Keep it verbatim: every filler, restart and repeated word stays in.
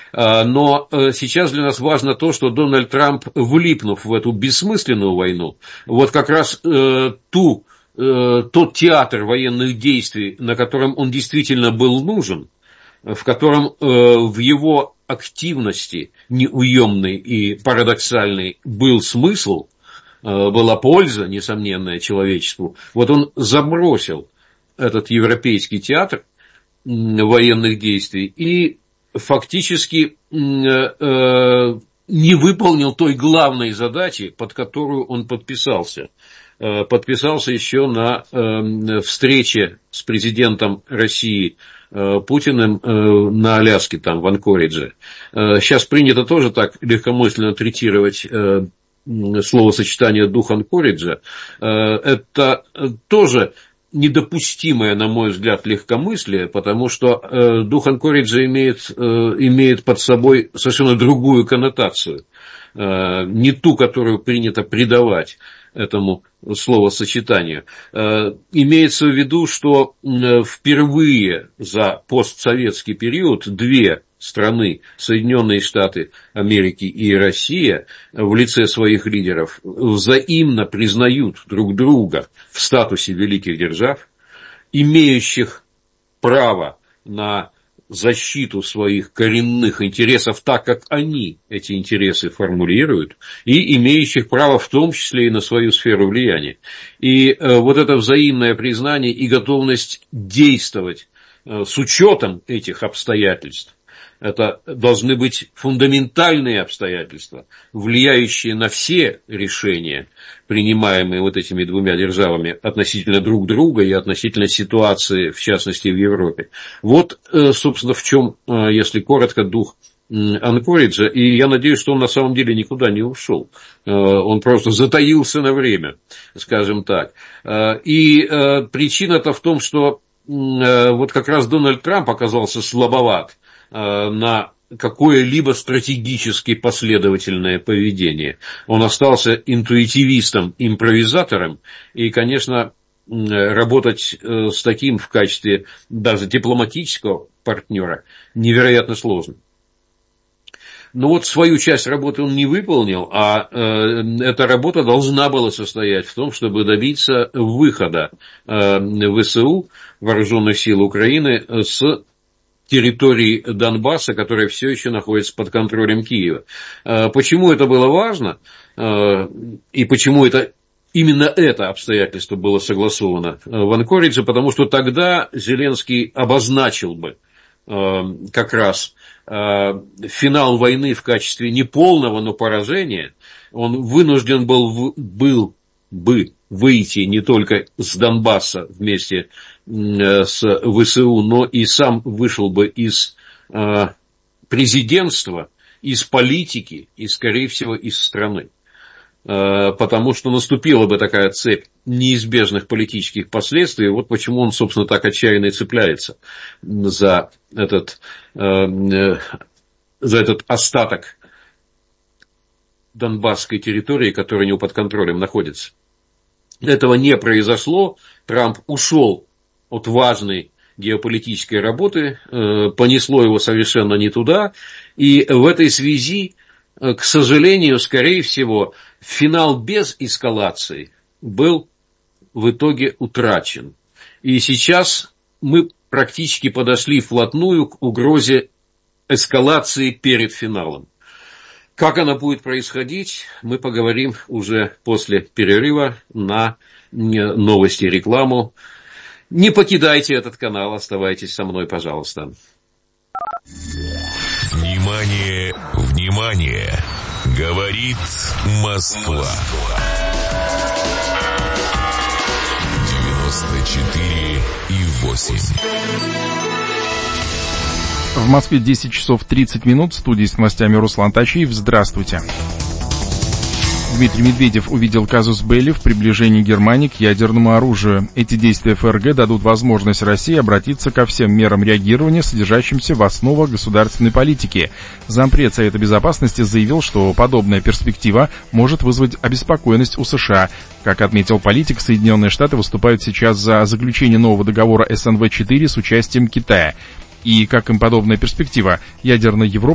Но сейчас для нас важно то, что Дональд Трамп, влипнув в эту бессмысленную войну, вот как раз ту, тот театр военных действий, на котором он действительно был нужен, в котором в его активности неуемной и парадоксальной был смысл, была польза, несомненная, человечеству, вот он забросил этот европейский театр военных действий и фактически не выполнил той главной задачи, под которую он подписался. Подписался еще на встрече с президентом России Путиным на Аляске, там, в Анкоридже. Сейчас принято тоже так легкомысленно третировать словосочетание «дух Анкориджа». Это тоже недопустимое, на мой взгляд, легкомыслие, потому что э, дух Анкориджа имеет, э, имеет под собой совершенно другую коннотацию, э, не ту, которую принято придавать этому словосочетанию. Э, имеется в виду, что э, впервые за постсоветский период две страны, Соединенные Штаты Америки и Россия, в лице своих лидеров взаимно признают друг друга в статусе великих держав, имеющих право на защиту своих коренных интересов так, как они эти интересы формулируют, и имеющих право в том числе и на свою сферу влияния. И э, вот это взаимное признание и готовность действовать э, с учетом этих обстоятельств, это должны быть фундаментальные обстоятельства, влияющие на все решения, принимаемые вот этими двумя державами относительно друг друга и относительно ситуации, в частности, в Европе. Вот, собственно, в чем, если коротко, дух Анкориджа. И я надеюсь, что он на самом деле никуда не ушел. Он просто затаился на время, скажем так. И причина-то в том, что вот как раз Дональд Трамп оказался слабоват на какое-либо стратегически последовательное поведение. Он остался интуитивистом, импровизатором, и, конечно, работать с таким в качестве даже дипломатического партнера невероятно сложно. Но вот свою часть работы он не выполнил, а э, эта работа должна была состоять в том, чтобы добиться выхода э, ВСУ, Вооруженных сил Украины, с территории Донбасса, которая все еще находится под контролем Киева. Почему это было важно и почему это, именно это обстоятельство было согласовано в Анкоридже? Потому что тогда Зеленский обозначил бы как раз финал войны в качестве не полного, но поражения. Он вынужден был, был бы выйти не только с Донбасса вместе с ВСУ, но и сам вышел бы из президентства, из политики и, скорее всего, из страны. Потому что наступила бы такая цепь неизбежных политических последствий. Вот почему он, собственно, так отчаянно и цепляется за этот, за этот остаток донбасской территории, которая у него под контролем находится. Этого не произошло. Трамп ушел от важной геополитической работы, понесло его совершенно не туда. И в этой связи, к сожалению, скорее всего, финал без эскалации был в итоге утрачен. И сейчас мы практически подошли вплотную к угрозе эскалации перед финалом. Как она будет происходить, мы поговорим уже после перерыва на новости и рекламу. Не покидайте этот канал, оставайтесь со мной, пожалуйста. Внимание, внимание! Говорит Москва. девяносто четыре и восемь. В Москве десять часов тридцать минут. В студии с новостями Руслан Тачиев. Здравствуйте. Дмитрий Медведев увидел казус белли в приближении Германии к ядерному оружию. Эти действия ФРГ дадут возможность России обратиться ко всем мерам реагирования, содержащимся в основах государственной политики. Зампред Совета Безопасности заявил, что подобная перспектива может вызвать обеспокоенность у США. Как отметил политик, Соединенные Штаты выступают сейчас за заключение нового договора эс эн вэ четыре с участием Китая. И, как им подобная перспектива, ядерная Европа